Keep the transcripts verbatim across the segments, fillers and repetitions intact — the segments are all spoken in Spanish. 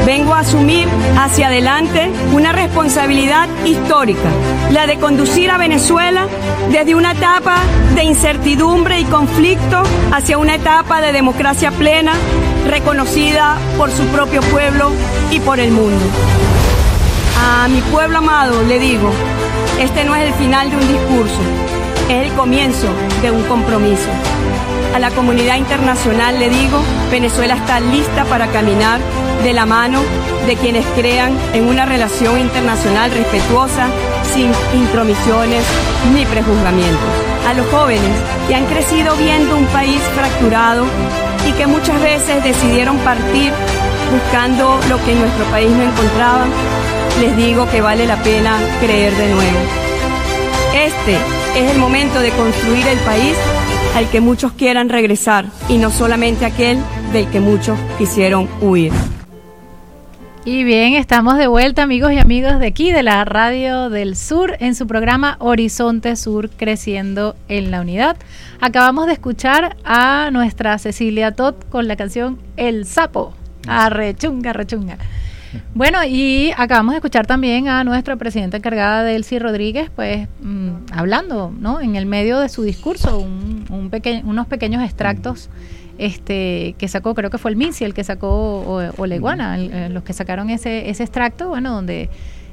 vengo a asumir hacia adelante una responsabilidad histórica, la de conducir a Venezuela desde una etapa de incertidumbre y conflicto hacia una etapa de democracia plena, reconocida por su propio pueblo y por el mundo. A mi pueblo amado le digo, este no es el final de un discurso, es el comienzo de un compromiso. A la comunidad internacional le digo, Venezuela está lista para caminar de la mano de quienes crean en una relación internacional respetuosa, sin intromisiones ni prejuzgamientos. A los jóvenes que han crecido viendo un país fracturado y que muchas veces decidieron partir buscando lo que en nuestro país no encontraban, les digo que vale la pena creer de nuevo. Este es el momento de construir el país al que muchos quieran regresar y no solamente aquel del que muchos quisieron huir. Y bien, estamos de vuelta, amigos y amigas de aquí, de la Radio del Sur, en su programa Horizonte Sur, Creciendo en la Unidad. Acabamos de escuchar a nuestra Cecilia Todd con la canción El Sapo. Arrechunga, arrechunga. Bueno, y acabamos de escuchar también a nuestra presidenta encargada, Delcy Rodríguez, pues mmm, hablando, ¿no? En el medio de su discurso, un, un peque- unos pequeños extractos este que sacó, creo que fue el MINSI el que sacó, o, o Leguana, el, los que sacaron ese, ese extracto, bueno, donde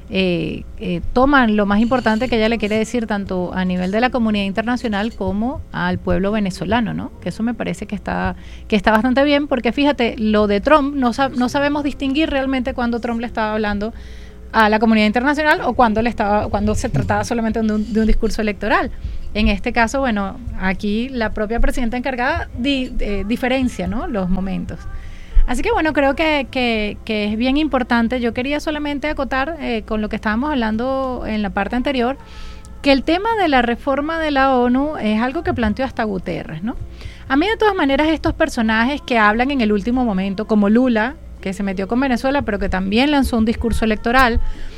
eh, eh, toman lo más importante que ella le quiere decir tanto a nivel de la comunidad internacional como al pueblo venezolano, ¿no? Que eso me parece que está que está bastante bien, porque fíjate, lo de Trump, no, sab- no sabemos distinguir realmente cuando Trump le estaba hablando a la comunidad internacional o cuando le estaba cuando se trataba solamente de un, de un discurso electoral. En este caso, bueno, aquí la propia presidenta encargada di, eh, diferencia, ¿no?, los momentos. Así que bueno, creo que, que, que es bien importante. Yo quería solamente acotar eh, con lo que estábamos hablando en la parte anterior, que el tema de la reforma de la ONU es algo que planteó hasta Guterres, ¿no? A mí de todas maneras estos personajes que hablan en el último momento, como Lula, que se metió con Venezuela, pero que también lanzó un discurso electoral,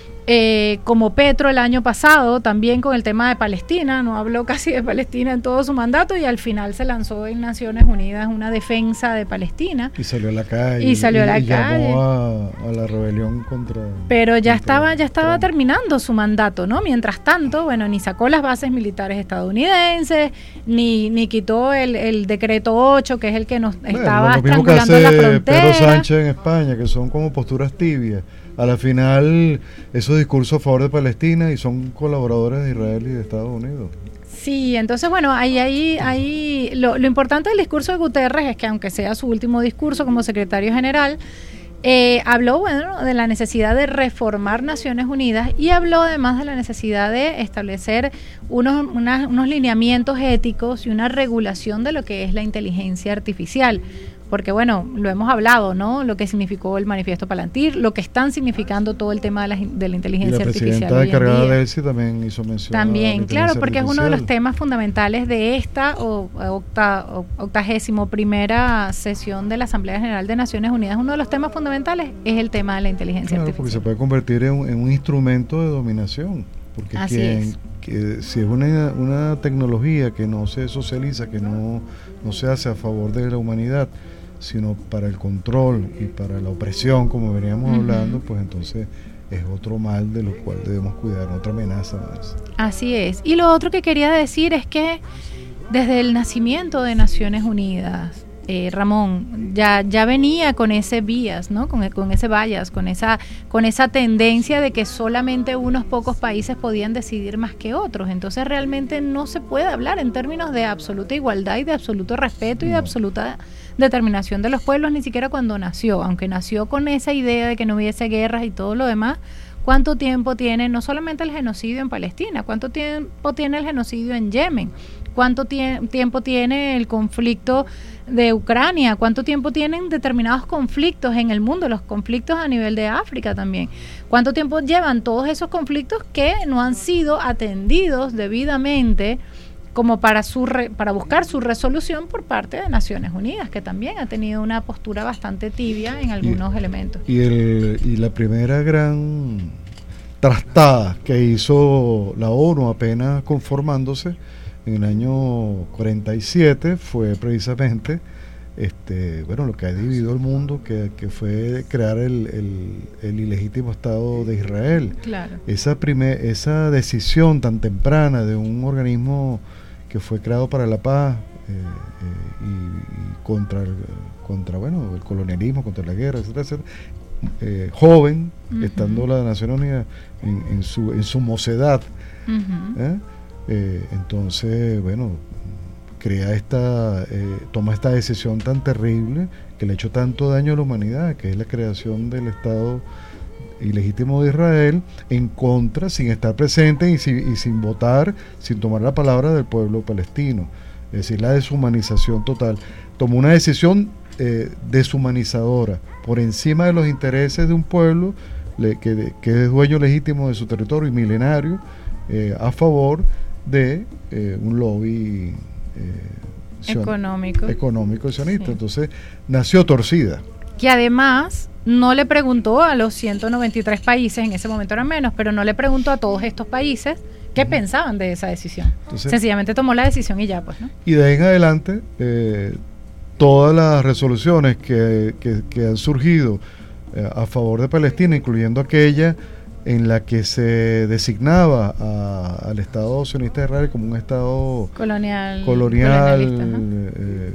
eh, como Petro el año pasado, también con el tema de Palestina, no habló casi de Palestina en todo su mandato y al final se lanzó en Naciones Unidas una defensa de Palestina. Y salió a la calle. Y salió a la y calle. llamó a, a la rebelión contra... Pero ya contra estaba ya estaba Trump. terminando su mandato, ¿no? Mientras tanto, bueno, ni sacó las bases militares estadounidenses, ni, ni quitó el, el decreto ocho, que es el que nos Bueno, estaba lo mismo que estrangulando la hace frontera. Pedro Sánchez en España, que son como posturas tibias. A la final, esos discursos a favor de Palestina y son colaboradores de Israel y de Estados Unidos. Sí, entonces bueno, ahí, ahí, ahí lo, lo importante del discurso de Guterres es que aunque sea su último discurso como secretario general, eh, habló bueno de la necesidad de reformar Naciones Unidas y habló además de la necesidad de establecer unos, unas, unos lineamientos éticos y una regulación de lo que es la inteligencia artificial. Porque bueno, lo hemos hablado, ¿no? Lo que significó el manifiesto Palantir, lo que están significando todo el tema de la, de la inteligencia artificial. Y la presidenta encargada de ELSI también hizo mención. También, claro, porque artificial. es uno de los temas fundamentales de esta o, octa, o, octagésimo primera sesión de la Asamblea General de Naciones Unidas. Uno de los temas fundamentales es el tema de la inteligencia claro, artificial. Porque se puede convertir en un, en un instrumento de dominación. Porque Así quien, es. que, si es una, una tecnología que no se socializa, que no, no se hace a favor de la humanidad, sino para el control y para la opresión, como veníamos uh-huh. hablando, pues entonces es otro mal de lo cual debemos cuidar, otra amenaza más. Así es. Y lo otro que quería decir es que desde el nacimiento de Naciones Unidas, eh, Ramón, ya, ya venía con ese bias, ¿no? Con, con ese bias, con esa, con esa tendencia de que solamente unos pocos países podían decidir más que otros. Entonces realmente no se puede hablar en términos de absoluta igualdad y de absoluto respeto y de absoluta determinación de los pueblos, ni siquiera cuando nació, aunque nació con esa idea de que no hubiese guerras y todo lo demás. ¿Cuánto tiempo tiene no solamente el genocidio en Palestina? ¿Cuánto tiempo tiene el genocidio en Yemen? ¿Cuánto tie- tiempo tiene el conflicto de Ucrania? ¿Cuánto tiempo tienen determinados conflictos en el mundo? Los conflictos a nivel de África también. ¿Cuánto tiempo llevan todos esos conflictos que no han sido atendidos debidamente como para su re, para buscar su resolución por parte de Naciones Unidas, que también ha tenido una postura bastante tibia en algunos y, elementos? Y, el, y la primera gran trastada que hizo la ONU apenas conformándose en el año cuarenta y siete fue precisamente este, bueno, lo que ha dividido el mundo, que, que fue crear el, el, el ilegítimo Estado de Israel. Claro. Esa, primer, esa decisión tan temprana de un organismo que fue creado para la paz eh, eh, y, y contra, el, contra bueno, el colonialismo, contra la guerra, etcétera, etcétera, eh, joven, uh-huh. estando la Naciones Unidas en, en, su, en su mocedad. Uh-huh. ¿eh? Eh, entonces, bueno, crea esta, eh, toma esta decisión tan terrible que le ha hecho tanto daño a la humanidad, que es la creación del Estado ilegítimo de Israel, en contra, sin estar presente y sin, y sin votar, sin tomar la palabra del pueblo palestino. Es decir, la deshumanización total. Tomó una decisión eh, deshumanizadora por encima de los intereses de un pueblo le, que, que es dueño legítimo de su territorio y milenario, eh, a favor de eh, un lobby eh, económico económico sionista. Sí. Entonces nació torcida. Que además no le preguntó a los ciento noventa y tres países, en ese momento eran menos, pero no le preguntó a todos estos países qué uh-huh. pensaban de esa decisión. Entonces, sencillamente tomó la decisión y ya, pues, ¿no? Y de ahí en adelante, eh, todas las resoluciones que, que, que han surgido eh, a favor de Palestina, incluyendo aquella en la que se designaba a, al Estado sionista de Israel como un Estado colonial, colonial eh,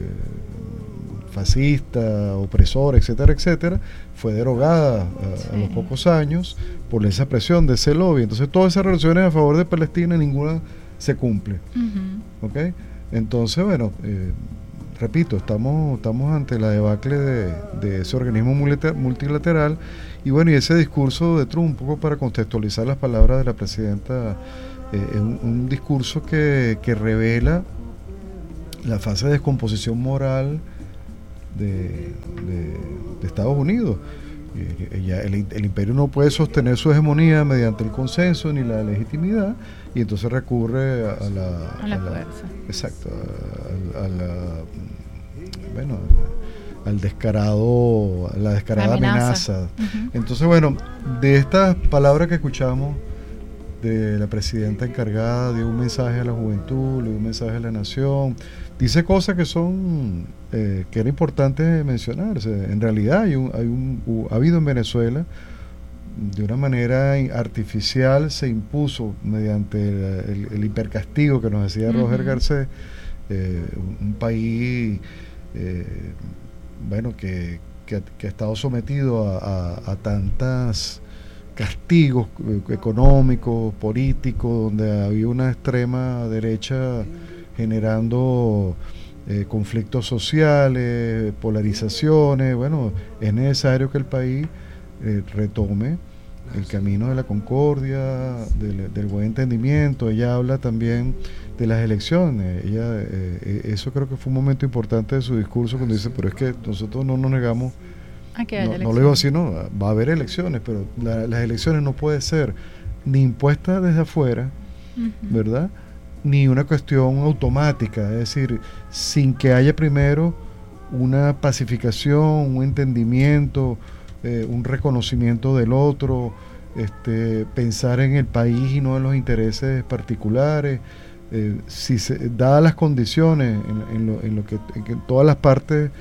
fascista, opresor, etcétera, etcétera, fue derogada a, sí. a los pocos años por esa presión de ese lobby. Entonces todas esas resoluciones a favor de Palestina, ninguna se cumple. Uh-huh. ¿Okay? Entonces, bueno, eh, repito, estamos, estamos ante la debacle de, de ese organismo multilateral. Y bueno, y ese discurso de Trump, un poco para contextualizar las palabras de la presidenta, eh, es un, un discurso que, que revela la fase de descomposición moral de, de, de Estados Unidos. Eh, ya el, el imperio no puede sostener su hegemonía mediante el consenso ni la legitimidad, y entonces recurre a, a la... A la, a la fuerza. Exacto, a, a la... Bueno... al descarado, a la descarada la amenaza. amenaza. Uh-huh. Entonces, bueno, de estas palabras que escuchamos de la presidenta encargada de un mensaje a la juventud, de un mensaje a la nación, dice cosas que son, eh, que era importante mencionarse. En realidad hay un, hay un, ha habido en Venezuela, de una manera artificial se impuso mediante el, el, el hipercastigo que nos decía uh-huh. Roger Garcés, eh, un, un país... Eh, bueno, que, que, que ha estado sometido a, a, a tantos castigos económicos, políticos, donde había una extrema derecha generando eh, conflictos sociales, polarizaciones. Bueno, es necesario que el país eh, retome el camino de la concordia, del, del buen entendimiento. Ella habla también de las elecciones. Ella, eh, eso creo que fue un momento importante de su discurso, cuando dice, pero es que nosotros no nos negamos, a que haya no, no lo digo así, no, va a haber elecciones, pero la, las elecciones no pueden ser ni impuestas desde afuera, uh-huh. ¿verdad? Ni una cuestión automática, es decir, sin que haya primero una pacificación, un entendimiento, eh, un reconocimiento del otro, este, pensar en el país y no en los intereses particulares. Eh, si se, dadas las condiciones en, en, lo, en lo que, en que todas las partes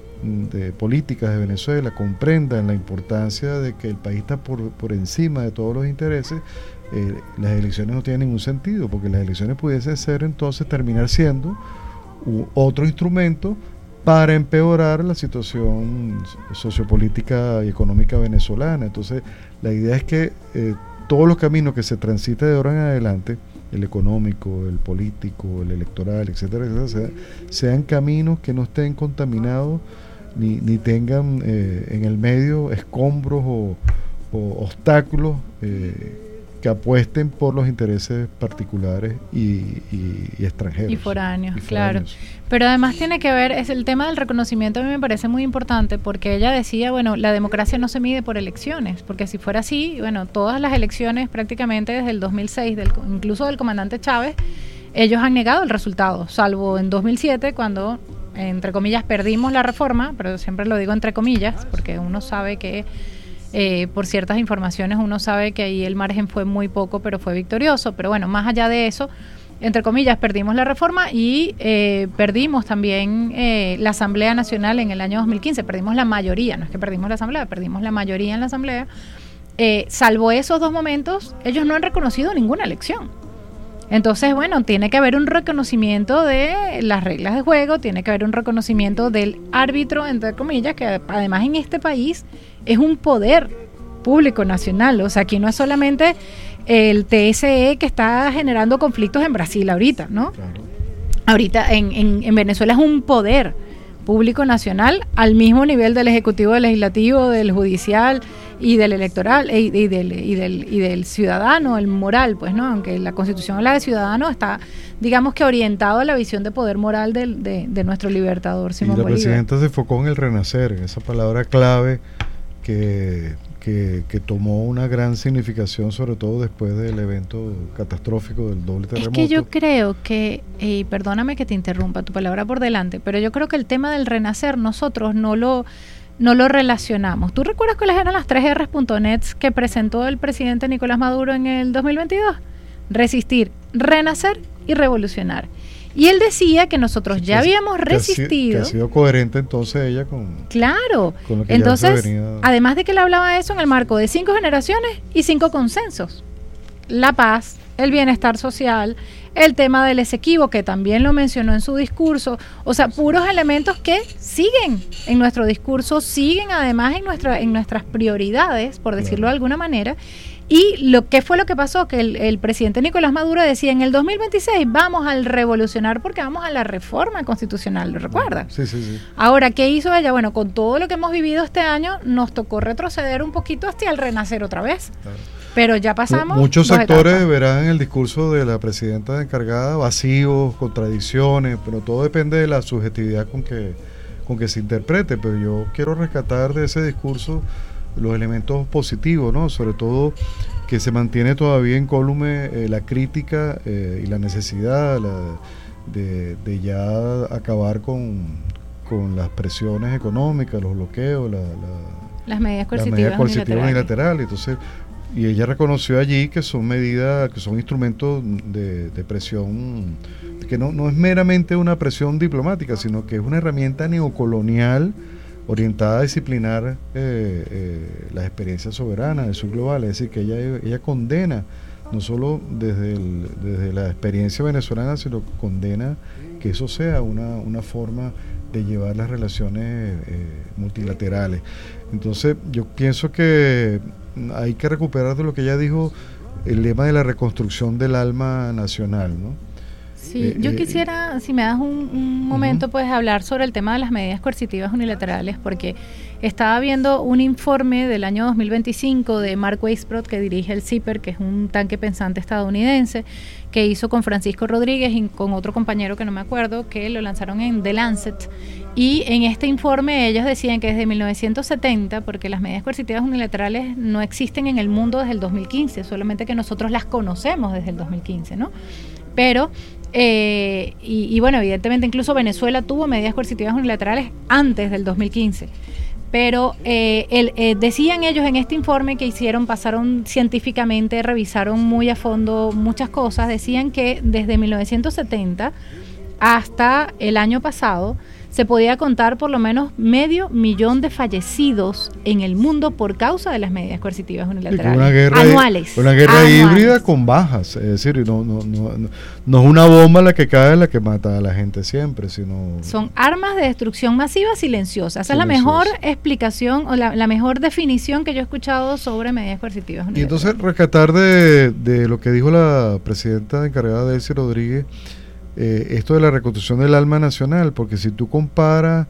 de políticas de Venezuela comprendan la importancia de que el país está por, por encima de todos los intereses, eh, las elecciones no tienen ningún sentido, porque las elecciones pudiesen ser entonces terminar siendo u, otro instrumento para empeorar la situación sociopolítica y económica venezolana. Entonces la idea es que eh, todos los caminos que se transiten de ahora en adelante, el económico, el político, el electoral, etcétera, etcétera, sea, sean caminos que no estén contaminados ni, ni tengan eh, en el medio escombros o, o obstáculos eh, que apuesten por los intereses particulares y, y, y extranjeros. Y foráneos, y foráneos, claro. Pero además tiene que ver, es el tema del reconocimiento, a mí me parece muy importante, porque ella decía, bueno, la democracia no se mide por elecciones, porque si fuera así, bueno, todas las elecciones prácticamente desde el dos mil seis, del, incluso del comandante Chávez, ellos han negado el resultado, salvo en dos mil siete, cuando, entre comillas, perdimos la reforma, pero siempre lo digo entre comillas, porque uno sabe que Eh, por ciertas informaciones uno sabe que ahí el margen fue muy poco, pero fue victorioso. Pero bueno, más allá de eso, entre comillas, perdimos la reforma y eh, perdimos también eh, la Asamblea Nacional en el año dos mil quince, perdimos la mayoría, no es que perdimos la Asamblea, perdimos la mayoría en la Asamblea. Eh, salvo esos dos momentos, ellos no han reconocido ninguna elección. Entonces, bueno, tiene que haber un reconocimiento de las reglas de juego, tiene que haber un reconocimiento del árbitro, entre comillas, que además en este país es un poder público nacional. O sea, aquí no es solamente el T S E que está generando conflictos en Brasil ahorita, ¿no? Claro. Ahorita en, en, en Venezuela es un poder público nacional al mismo nivel del Ejecutivo, del Legislativo, del Judicial y del Electoral y, y, del, y, del, y del ciudadano, el moral, pues, ¿no? Aunque la Constitución habla de ciudadano, está, digamos que orientado a la visión de poder moral del, de, de nuestro libertador Simón Bolívar. Y la presidenta se enfocó en el renacer, en esa palabra clave que... Que, que tomó una gran significación, sobre todo después del evento catastrófico del doble terremoto. Es que yo creo que, y perdóname que te interrumpa, tu palabra por delante, pero yo creo que el tema del renacer nosotros no lo, no lo relacionamos. ¿Tú recuerdas cuáles eran las tres erres punto net que presentó el presidente Nicolás Maduro en el dos mil veintidós? Resistir, renacer y revolucionar. Y él decía que nosotros ya que, habíamos resistido. Que ha, que ha sido coherente entonces ella con. Claro. Con lo que entonces, ya se venía... además de que él hablaba de eso en el marco de cinco generaciones y cinco consensos: la paz, el bienestar social, el tema del Esequibo, que también lo mencionó en su discurso. O sea, puros elementos que siguen en nuestro discurso, siguen además en nuestra, en nuestras prioridades, por decirlo de alguna manera. Y lo que fue lo que pasó, que el, el presidente Nicolás Maduro decía en el dos mil veintiséis vamos al revolucionar porque vamos a la reforma constitucional, ¿lo recuerdas? Sí, sí, sí. Ahora, ¿qué hizo ella? Bueno, con todo lo que hemos vivido este año, nos tocó retroceder un poquito hasta el renacer otra vez. Claro. Pero ya pasamos. Muchos sectores etapas. Verán en el discurso de la presidenta encargada vacíos, contradicciones, pero todo depende de la subjetividad con que, con que se interprete. Pero yo quiero rescatar de ese discurso los elementos positivos, ¿no? Sobre todo que se mantiene todavía incólume eh, la crítica eh, y la necesidad la, de, de ya acabar con, con las presiones económicas, los bloqueos, la, la, las medidas coercitivas, las medidas coercitivas unilaterales. Entonces, y ella reconoció allí que son medidas, que son instrumentos de, de presión, que no, no es meramente una presión diplomática, sino que es una herramienta neocolonial orientada a disciplinar eh, eh, las experiencias soberanas del sur global. Es decir, que ella, ella condena no solo desde, el, desde la experiencia venezolana, sino condena que eso sea una, una forma de llevar las relaciones eh, multilaterales. Entonces yo pienso que hay que recuperar de lo que ella dijo el lema de la reconstrucción del alma nacional, ¿no? Sí, eh, yo quisiera, eh, si me das un, un momento, uh-huh. pues hablar sobre el tema de las medidas coercitivas unilaterales, porque estaba viendo un informe del año dos mil veinticinco de Mark Weisbrot, que dirige el CIPER, que es un tanque pensante estadounidense, que hizo con Francisco Rodríguez y con otro compañero que no me acuerdo, que lo lanzaron en The Lancet. Y en este informe ellos decían que desde mil novecientos setenta, porque las medidas coercitivas unilaterales no existen en el mundo desde el dos mil quince, solamente que nosotros las conocemos desde el dos mil quince, ¿no? Pero Eh, y, y bueno, evidentemente incluso Venezuela tuvo medidas coercitivas unilaterales antes del dos mil quince, pero eh, el, eh, decían ellos en este informe que hicieron, pasaron científicamente, revisaron muy a fondo muchas cosas, decían que desde mil novecientos setenta hasta el año pasado se podía contar por lo menos medio millón de fallecidos en el mundo por causa de las medidas coercitivas unilaterales. Una guerra anuales. Una guerra anuales. híbrida con bajas, es decir, no, no, no, no, no es una bomba la que cae, la que mata a la gente siempre, sino... Son armas de destrucción masiva silenciosa. Esa silenciosa. Es la mejor explicación o la, la mejor definición que yo he escuchado sobre medidas coercitivas unilaterales. Y entonces rescatar de, de lo que dijo la presidenta encargada Delcy Rodríguez, Eh, esto de la reconstrucción del alma nacional, porque si tú comparas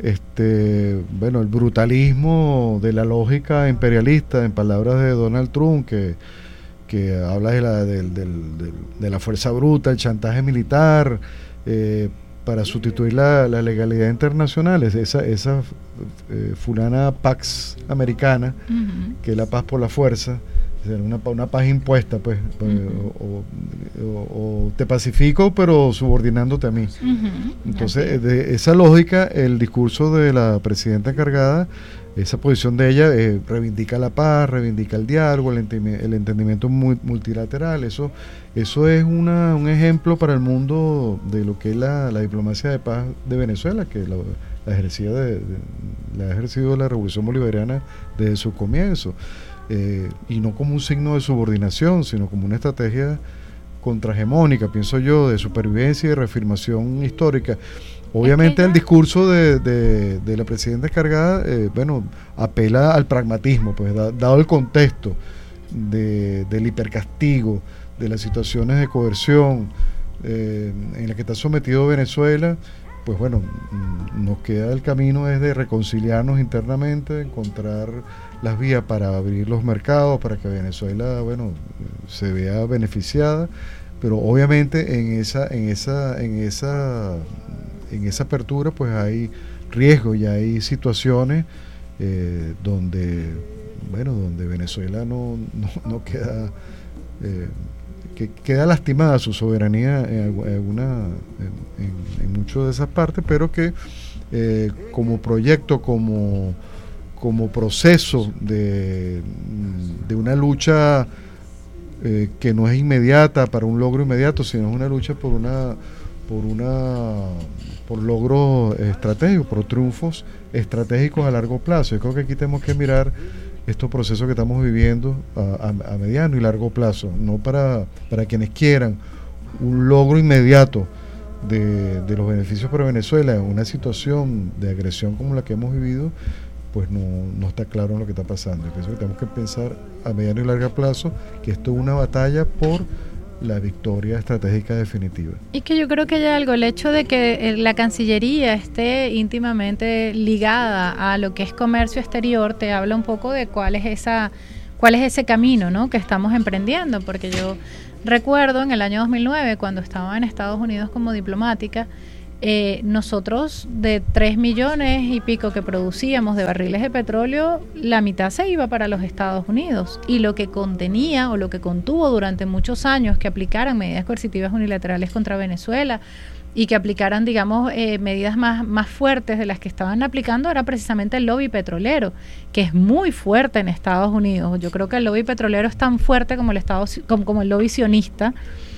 este, bueno, el brutalismo de la lógica imperialista, en palabras de Donald Trump, que, que habla de la, de, de, de, de la fuerza bruta, el chantaje militar, eh, para sustituir la, la legalidad internacional, esa, esa eh, fulana Pax americana, uh-huh. que es la paz por la fuerza, Una, una paz impuesta, pues, uh-huh. o, o, o te pacifico, pero subordinándote a mí. Uh-huh. Entonces, de esa lógica, el discurso de la presidenta encargada esa posición de ella eh, reivindica la paz, reivindica el diálogo, el, enti- el entendimiento muy, multilateral. Eso, eso es una, un ejemplo para el mundo de lo que es la, la diplomacia de paz de Venezuela, que la, la, ejercía de, de, la ha ejercido la Revolución Bolivariana desde su comienzo, eh, y no como un signo de subordinación, sino como una estrategia contrahegemónica, pienso yo, de supervivencia y de reafirmación histórica. Obviamente el discurso de, de, de la presidenta encargada, eh, bueno, apela al pragmatismo, pues da, dado el contexto de, del hipercastigo, de las situaciones de coerción eh, en las que está sometido Venezuela, pues bueno, nos queda el camino es de reconciliarnos internamente, encontrar las vías para abrir los mercados, para que Venezuela, bueno, se vea beneficiada, pero obviamente en esa, en esa, en esa en esa apertura pues hay riesgos y hay situaciones eh, donde bueno donde Venezuela no, no, no queda eh, que queda lastimada su soberanía en, alguna, en, en, en muchas de esas partes, pero que eh, como proyecto, como, como proceso de, de una lucha eh, que no es inmediata para un logro inmediato, sino es una lucha por una por una por logros estratégicos, por triunfos estratégicos a largo plazo. Yo creo que aquí tenemos que mirar estos procesos que estamos viviendo a, a, a mediano y largo plazo, no para, para quienes quieran un logro inmediato de, de los beneficios para Venezuela en una situación de agresión como la que hemos vivido, pues no, no está claro en lo que está pasando. Yo pienso que tenemos que pensar a mediano y largo plazo que esto es una batalla por la victoria estratégica definitiva. Y que yo creo que hay algo, el hecho de que la Cancillería esté íntimamente ligada a lo que es comercio exterior, te habla un poco de cuál es esa, cuál es ese camino, ¿no?, que estamos emprendiendo, porque yo recuerdo en el año dos mil nueve, cuando estaba en Estados Unidos como diplomática, Eh, nosotros de tres millones y pico que producíamos de barriles de petróleo, la mitad se iba para los Estados Unidos, y lo que contenía o lo que contuvo durante muchos años que aplicaran medidas coercitivas unilaterales contra Venezuela y que aplicaran, digamos, eh, medidas más, más fuertes de las que estaban aplicando era precisamente el lobby petrolero, que es muy fuerte en Estados Unidos. Yo creo que el lobby petrolero es tan fuerte como el, Estado, como, como el lobby sionista.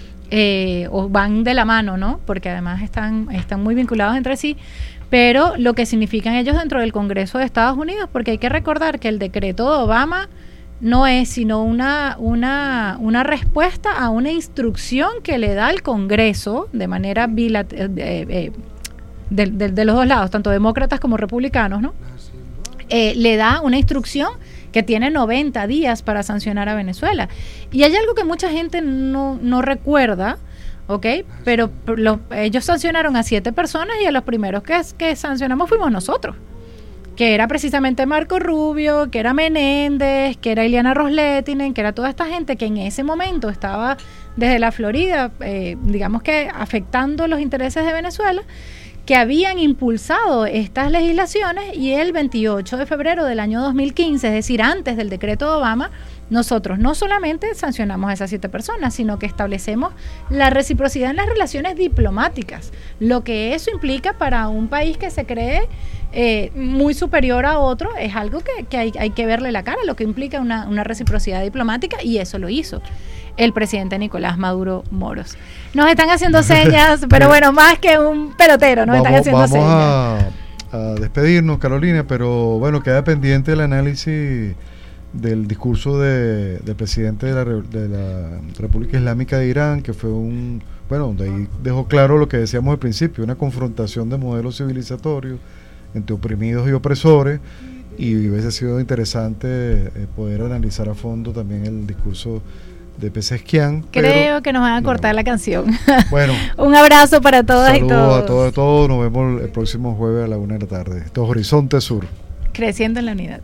Eh, o van de la mano, ¿no?, porque además están, están muy vinculados entre sí, pero lo que significan ellos dentro del Congreso de Estados Unidos, porque hay que recordar que el decreto de Obama no es sino una, una, una respuesta a una instrucción que le da el Congreso de manera bilateral, eh, eh, de, de, de los dos lados, tanto demócratas como republicanos, ¿no? Eh, le da una instrucción que tiene noventa días para sancionar a Venezuela. Y hay algo que mucha gente no, no recuerda, ¿ok? Pero lo, ellos sancionaron a siete personas y a los primeros que, que sancionamos fuimos nosotros, que era precisamente Marco Rubio, que era Menéndez, que era Ileana Ros-Lehtinen, que era toda esta gente que en ese momento estaba desde la Florida, eh, digamos que afectando los intereses de Venezuela, que habían impulsado estas legislaciones, y el veintiocho de febrero del año dos mil quince, es decir, antes del decreto de Obama, nosotros no solamente sancionamos a esas siete personas, sino que establecemos la reciprocidad en las relaciones diplomáticas, lo que eso implica para un país que se cree eh, muy superior a otro. Es algo que, que hay, hay que verle la cara, lo que implica una, una reciprocidad diplomática, y eso lo hizo el presidente Nicolás Maduro Moros. Nos están haciendo señas, pero bueno, más que un pelotero, nos vamos, están haciendo vamos señas. A, a despedirnos, Carolina, pero bueno, queda pendiente el análisis del discurso de, del presidente de la, de la República Islámica de Irán, que fue un, bueno, donde ahí dejó claro lo que decíamos al principio, una confrontación de modelos civilizatorios entre oprimidos y opresores, y hubiese sido interesante eh, poder analizar a fondo también el discurso de Pezeshkian. Creo pero, que nos van a cortar no. la canción. Bueno, un abrazo para todas y todos. Saludos a todos y todos. Nos vemos el próximo jueves a la una de la tarde. Esto es Horizonte Sur. Creciendo en la unidad.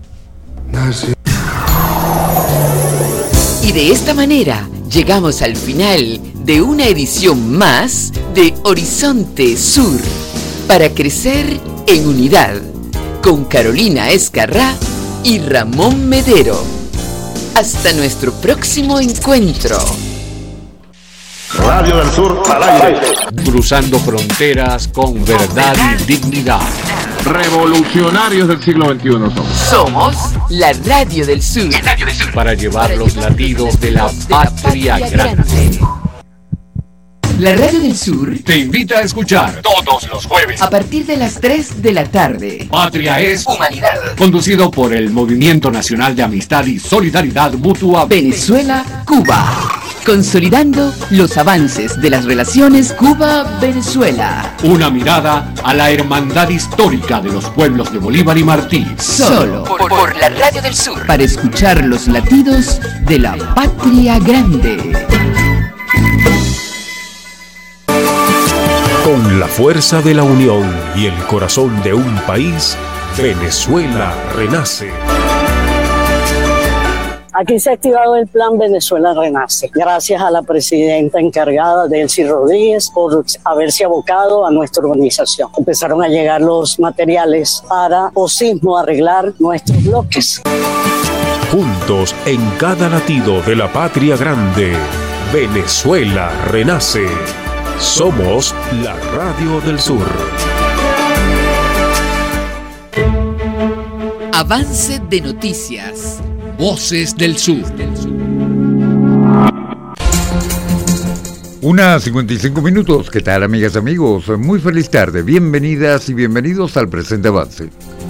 Y de esta manera llegamos al final de una edición más de Horizonte Sur, para crecer en unidad, con Carolina Escarrá y Ramón Medero. Hasta nuestro próximo encuentro. Radio del Sur al aire. Cruzando fronteras con verdad y dignidad. Revolucionarios del siglo veintiuno somos. Somos la Radio del Sur. La Radio del Sur. Para llevar Para los llevar latidos de la, de la patria, patria grande. grande. La Radio del Sur te invita a escuchar todos los jueves a partir de las tres de la tarde. Patria es Humanidad. Conducido por el Movimiento Nacional de Amistad y Solidaridad Mutua Venezuela-Cuba. Consolidando los avances de las relaciones Cuba-Venezuela. Una mirada a la hermandad histórica de los pueblos de Bolívar y Martí. Solo por, por la Radio del Sur. Para escuchar los latidos de la patria grande. Con la fuerza de la unión y el corazón de un país, Venezuela renace. Aquí se ha activado el plan Venezuela Renace, gracias a la presidenta encargada, Delcy Rodríguez, por haberse abocado a nuestra organización. Empezaron a llegar los materiales para posismo arreglar nuestros bloques. Juntos en cada latido de la patria grande, Venezuela renace. Somos la Radio del Sur. Avance de noticias. Voces del Sur. Una cincuenta y cinco minutos. ¿Qué tal, amigas y amigos? Muy feliz tarde. Bienvenidas y bienvenidos al presente avance.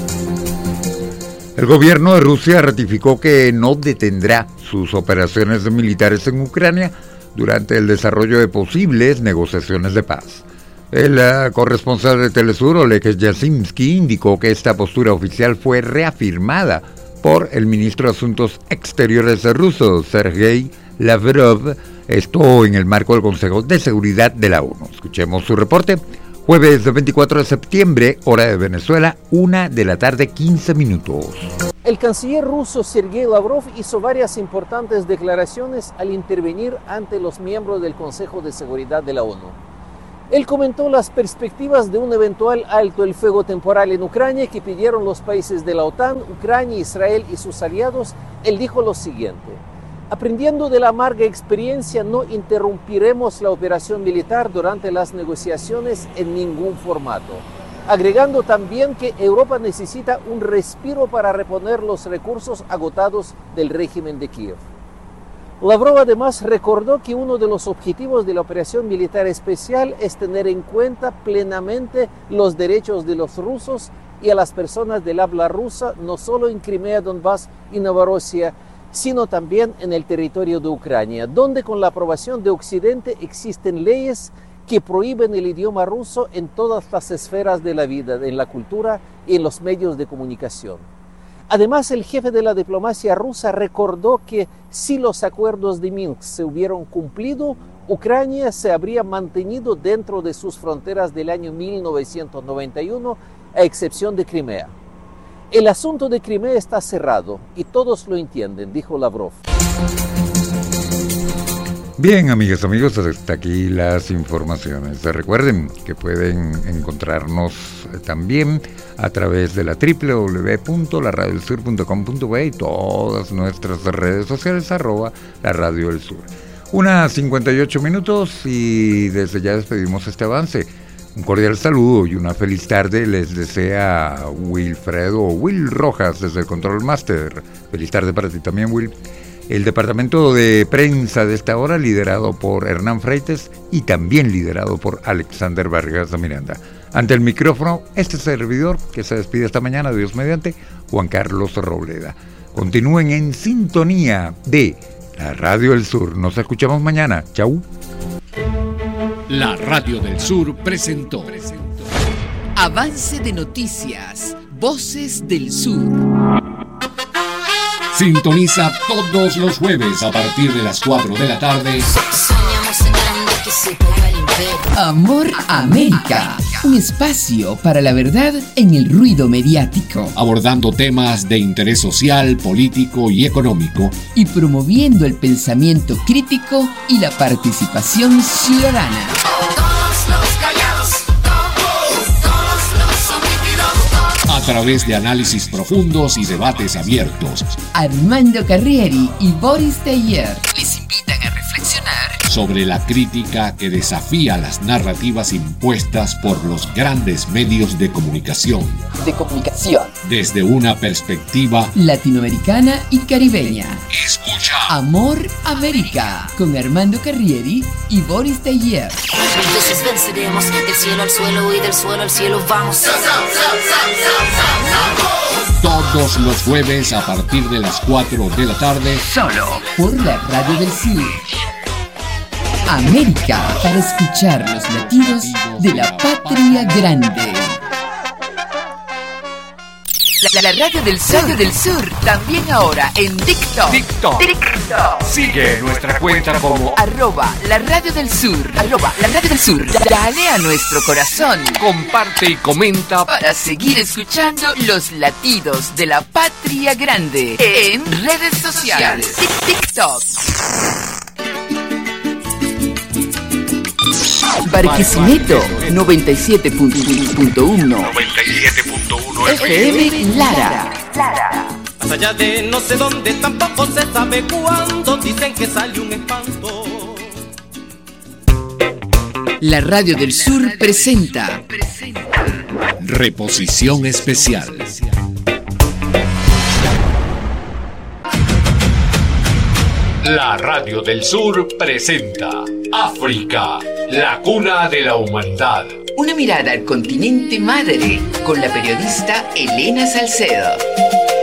El gobierno de Rusia ratificó que no detendrá sus operaciones militares en Ucrania durante el desarrollo de posibles negociaciones de paz. El uh, corresponsal de Telesur, Oleg Yasimsky, indicó que esta postura oficial fue reafirmada por el ministro de Asuntos Exteriores ruso, Sergei Lavrov, esto en el marco del Consejo de Seguridad de la ONU. Escuchemos su reporte. Jueves veinticuatro de septiembre, hora de Venezuela, una de la tarde, quince minutos. El canciller ruso Sergei Lavrov hizo varias importantes declaraciones al intervenir ante los miembros del Consejo de Seguridad de la ONU. Él comentó las perspectivas de un eventual alto el fuego temporal en Ucrania que pidieron los países de la OTAN, Ucrania, Israel y sus aliados. Él dijo lo siguiente: aprendiendo de la amarga experiencia, no interrumpiremos la operación militar durante las negociaciones en ningún formato. Agregando también que Europa necesita un respiro para reponer los recursos agotados del régimen de Kiev. Lavrov además recordó que uno de los objetivos de la operación militar especial es tener en cuenta plenamente los derechos de los rusos y a las personas del habla rusa, no solo en Crimea, Donbass y Novorossiya, sino también en el territorio de Ucrania, donde con la aprobación de Occidente existen leyes que prohíben el idioma ruso en todas las esferas de la vida, en la cultura y en los medios de comunicación. Además, el jefe de la diplomacia rusa recordó que si los acuerdos de Minsk se hubieran cumplido, Ucrania se habría mantenido dentro de sus fronteras del año mil novecientos noventa y uno, a excepción de Crimea. El asunto de Crimea está cerrado y todos lo entienden, dijo Lavrov. Bien, amigas y amigos, hasta aquí las informaciones. Recuerden que pueden encontrarnos también a través de la doble u doble u doble u punto la radio del sur punto com punto be y todas nuestras redes sociales, arroba la Radio del Sur. Unas cincuenta y ocho minutos y desde ya despedimos este avance. Un cordial saludo y una feliz tarde les desea Wilfredo Will Rojas desde el Control Master. Feliz tarde para ti también, Will. El departamento de prensa de esta hora liderado por Hernán Freites y también liderado por Alexander Vargas de Miranda. Ante el micrófono, este servidor que se despide esta mañana, Dios mediante, Juan Carlos Robleda. Continúen en sintonía de la Radio del Sur. Nos escuchamos mañana. Chau. La Radio del Sur presentó, presentó Avance de noticias, Voces del Sur. Sintoniza todos los jueves a partir de las cuatro de la tarde. Amor América, un espacio para la verdad en el ruido mediático. Abordando temas de interés social, político y económico. Y promoviendo el pensamiento crítico y la participación ciudadana. Todos los callados, todos, todos los omitidos. A través de análisis profundos y debates abiertos. Armando Carrieri y Boris Teller les invitan a reflexionar sobre la crítica que desafía las narrativas impuestas por los grandes medios de comunicación. De comunicación. Desde una perspectiva latinoamericana y caribeña. Escucha Amor América con Armando Carrieri y Boris Teller. Entonces venceremos del cielo al suelo y del suelo al cielo vamos. Todos los jueves a partir de las cuatro de la tarde. Solo por la Radio del Sur. América para escuchar los latidos de la patria grande. La, la Radio del Sur, Radio del Sur, también ahora en TikTok. TikTok. TikTok. Sigue nuestra cuenta como arroba la Radio del Sur. Arroba la Radio del Sur. Dale a nuestro corazón. Comparte y comenta para seguir escuchando los latidos de la patria grande en redes sociales. TikTok. Barquisimeto noventa y siete punto uno noventa y siete punto uno F M Lara. Más allá de no sé dónde, tampoco se sabe cuándo, dicen que sale un espanto. La Radio del Sur presenta Reposición Especial. La Radio del Sur presenta África, la cuna de la humanidad. Una mirada al continente madre con la periodista Elena Salcedo.